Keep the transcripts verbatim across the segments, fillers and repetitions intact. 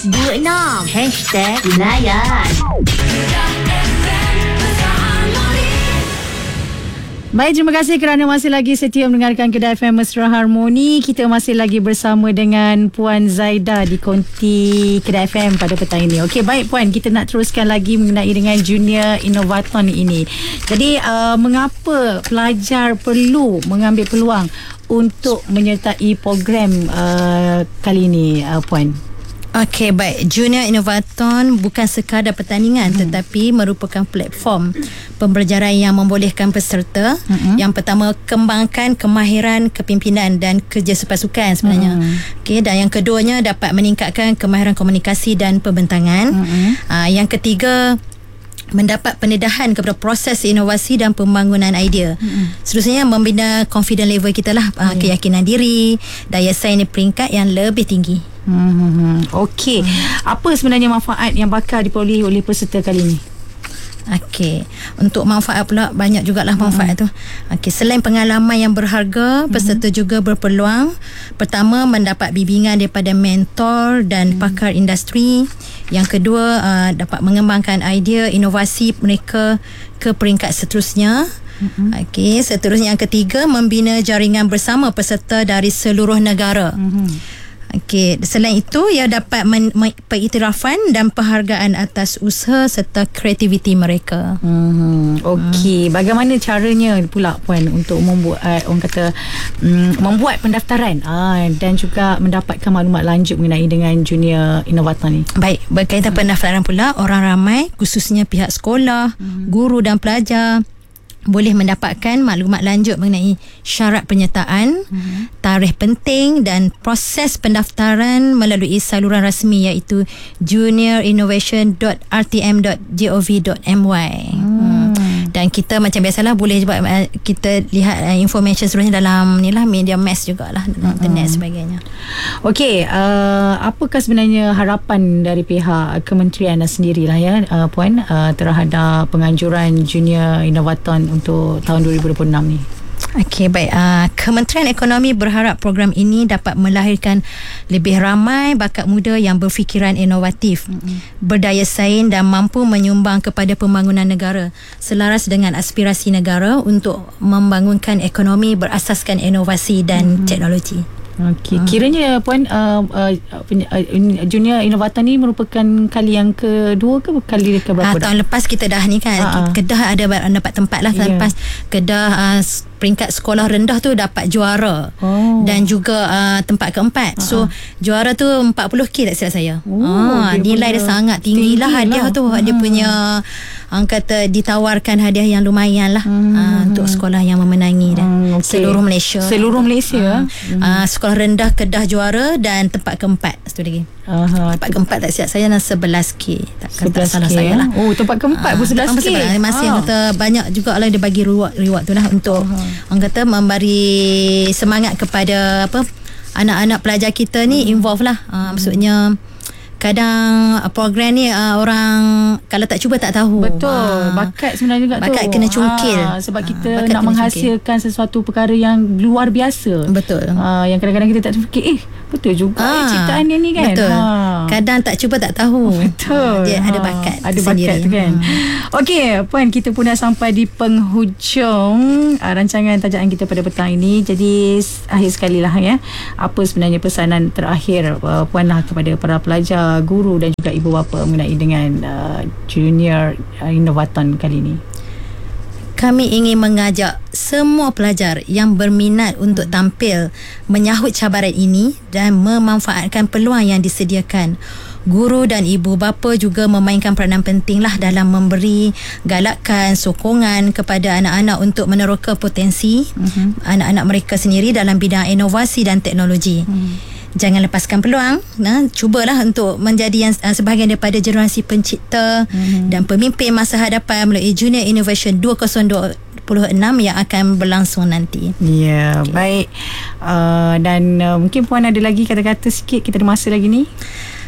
dua enam Hashtag Layan. Baik, terima kasih kerana masih lagi setia mendengarkan Kedah F M Mesra Harmoni. Kita masih lagi bersama dengan Puan Zaida di konti Kedah F M pada petang ini. Okey, baik Puan, kita nak teruskan lagi mengenai dengan Junior Innovaton ini. Jadi, uh, mengapa pelajar perlu mengambil peluang untuk menyertai program uh, kali ini, uh, Puan? Okey, baik. Junior Innovaton bukan sekadar pertandingan hmm. tetapi merupakan platform pembelajaran yang membolehkan peserta hmm. yang pertama kembangkan kemahiran kepimpinan dan kerja sepasukan sebenarnya. Hmm. Okey, dan yang keduanya dapat meningkatkan kemahiran komunikasi dan pembentangan. Hmm. Uh, yang ketiga, mendapat pendedahan kepada proses inovasi dan pembangunan idea. Mm-hmm. Seterusnya membina confidence level kita lah, uh, yeah. keyakinan diri, daya saing di peringkat yang lebih tinggi. Hmm. Okey. Hmm. Apa sebenarnya manfaat yang bakal diperoleh oleh peserta kali ini? Okey, untuk manfaat pula banyak jugalah manfaat hmm. tu. Okey, selain pengalaman yang berharga, peserta hmm. juga berpeluang pertama mendapat bimbingan daripada mentor dan hmm. pakar industri. Yang kedua, uh, dapat mengembangkan idea inovasi mereka ke peringkat seterusnya. Hmm. Okey, seterusnya yang ketiga, membina jaringan bersama peserta dari seluruh negara. Hmm. Okey, selain itu ia dapat men- pengiktirafan dan penghargaan atas usaha serta kreativiti mereka. Hmm, okey, hmm. bagaimana caranya pula Puan untuk membuat uh, orang kata um, membuat pendaftaran uh, dan juga mendapatkan maklumat lanjut mengenai dengan Junior Innovaton ni? Baik, berkaitan hmm. pendaftaran pula, orang ramai khususnya pihak sekolah, hmm. guru dan pelajar boleh mendapatkan maklumat lanjut mengenai syarat penyertaan, hmm. tarikh penting dan proses pendaftaran melalui saluran rasmi iaitu junior innovation dot r t m dot gov dot m y. Hmm. Dan kita macam biasalah boleh juga kita lihat uh, information sebenarnya dalam ni lah media mass jugalah, dalam hmm. internet sebagainya. Okey, uh, apakah sebenarnya harapan dari pihak kementerian sendirilah ya uh, Puan uh, terhadap penganjuran Junior Innovaton untuk tahun dua ribu dua puluh enam ni? Okey, baik. Uh, Kementerian Ekonomi berharap program ini dapat melahirkan lebih ramai bakat muda yang berfikiran inovatif, mm-hmm. berdaya saing dan mampu menyumbang kepada pembangunan negara selaras dengan aspirasi negara untuk membangunkan ekonomi berasaskan inovasi dan mm-hmm. teknologi. Okey, kiranya Puan uh, uh, uh, Junior Innovaton ni merupakan kali yang kedua ke kali ke berapa? Ha, tahun lepas kita dah ni kan, ha, Kedah ada dapat tempat lah. Tahun yeah. lepas Kedah uh, peringkat sekolah rendah tu dapat juara, oh. dan juga uh, tempat keempat. So uh-huh. juara tu empat puluh K tak silap saya. Oh, ah, dia nilai dia sangat tinggi, tinggi lah hadiah lah. tu. Uh-huh. Dia punya orang kata ditawarkan hadiah yang lumayan lah, hmm. uh, untuk sekolah yang memenangi dah. Hmm, okay. Seluruh Malaysia. Seluruh Malaysia. Uh, hmm. uh, sekolah rendah Kedah juara dan tempat keempat. Satu lagi. Uh-huh. Tempat keempat tak silap saya sebelas K. Tak, tak salah saya lah. Oh, tempat keempat uh, pun sebelas K. Masih oh. kata banyak juga lah dia bagi reward reward tu lah untuk uh-huh. orang kata memberi semangat kepada apa anak-anak pelajar kita ni, hmm. involve lah. Uh, hmm. Maksudnya kadang program ni uh, orang kalau tak cuba tak tahu. Betul. Uh, bakat sebenarnya juga bakat tu. Bakat kena cungkil. Uh, sebab kita uh, nak menghasilkan cungkil. sesuatu perkara yang luar biasa. Betul. Uh, yang kadang-kadang kita tak terfikir, eh betul juga uh, eh, ciptaan dia ni kan. Betul. Uh. Kadang tak cuba tak tahu. Betul. Dia uh, ada bakat Ada sendiri. bakat tu kan. Hmm. Okey, Puan, kita pun dah sampai di penghujung uh, rancangan tajaan kita pada petang ini. Jadi akhir sekali lah ya, apa sebenarnya pesanan terakhir uh, Puan lah kepada para pelajar, guru dan juga ibu bapa mengenai dengan uh, Junior uh, Innovaton kali ini? Kami ingin mengajak semua pelajar yang berminat untuk tampil menyahut cabaran ini dan memanfaatkan peluang yang disediakan. Guru dan ibu bapa juga memainkan peranan penting lah dalam memberi galakan, sokongan kepada anak-anak untuk meneroka potensi mm-hmm. anak-anak mereka sendiri dalam bidang inovasi dan teknologi. Mm. Jangan lepaskan peluang. Nah, cubalah untuk menjadi yang uh, sebahagian daripada generasi pencipta mm-hmm. dan pemimpin masa hadapan melalui Junior Innovation dua ribu dua puluh enam yang akan berlangsung nanti. Ya, okay. Baik. Uh, dan uh, mungkin Puan ada lagi kata-kata sikit, kita ada masa lagi ni.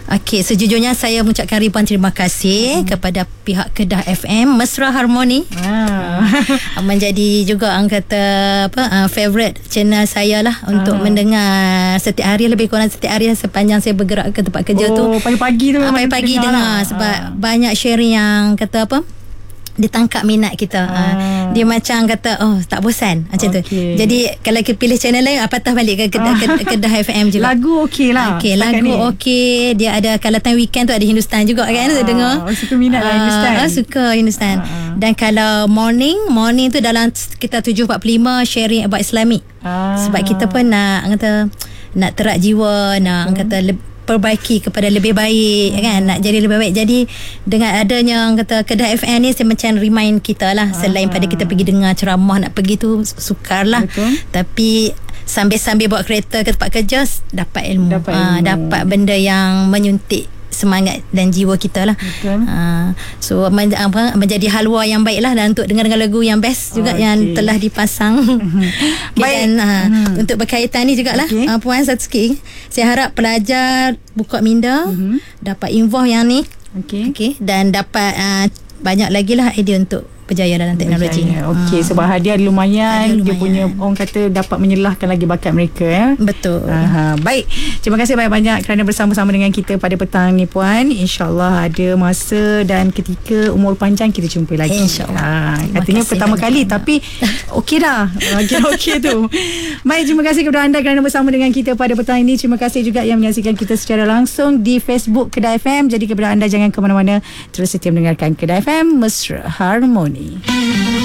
Okey, sejujurnya saya mengucapkan ribuan terima kasih hmm. kepada pihak Kedah F M Mesra Harmoni. Ah. Menjadi juga orang kata apa uh, favorite channel saya lah untuk ah. mendengar setiap hari, lebih kurang setiap hari sepanjang saya bergerak ke tempat kerja oh, tu. Oh, pagi-pagi tu uh, pagi-pagi dengar, dengar lah. sebab ah. banyak sharing yang kata apa? Dia tangkap minat kita. Ah. Uh, dia macam kata oh tak bosan macam okay. tu. Jadi kalau kita pilih channel lain patah balik ke Kedah, ah. Kedah F M juga. Lagu okey lah. Okey, lagu okey. Dia ada kalau time weekend tu ada Hindustan juga kan, ah. dengar. Oh, suka minat lah Hindustan. Ah, suka Hindustan. Ah. Dan kalau morning, morning tu dalam kita tujuh empat puluh lima sharing about Islamic. Ah. Sebab kita pun nak kata nak terak jiwa, nak hmm. kata le- perbaiki kepada lebih baik hmm. kan, nak jadi lebih baik. Jadi dengan adanya orang kata Kedah F M ni saya macam remind kita lah, ah. selain pada kita pergi dengar ceramah nak pergi tu sukar lah. Betul. Tapi sambil-sambil bawa kereta ke tempat kerja dapat ilmu, dapat, ilmu. Ah, dapat benda yang menyuntik semangat dan jiwa kita lah. Uh, so men, apa, menjadi halwa yang baik lah, dan untuk dengar-dengar lagu yang best juga, okay. yang telah dipasang. Okay, baik. Dan uh, hmm. untuk berkaitan ni jugalah, okay. uh, Puan satu sikit, saya harap pelajar buka minda uh-huh. dapat involve yang ni, okay. Okay, dan dapat uh, banyak lagi lah idea untuk berjaya dalam teknologi. Okey, ha. sebab hadiah lumayan, hadiah lumayan. Dia punya orang kata dapat menyelahkan lagi bakat mereka ya. Betul. Aha. Baik. Terima kasih banyak-banyak kerana bersama-sama dengan kita pada petang ni Puan. InsyaAllah ada masa dan ketika umur panjang kita jumpa lagi. InsyaAllah. Ha, katanya pertama kali banyak. Tapi okey dah. Okey okey tu. Baik, terima kasih kepada anda kerana bersama dengan kita pada petang ini. Terima kasih juga yang menyaksikan kita secara langsung di Facebook Kedah F M. Jadi kepada anda jangan ke mana-mana, terus setia mendengarkan Kedah F M Mesra Harmoni.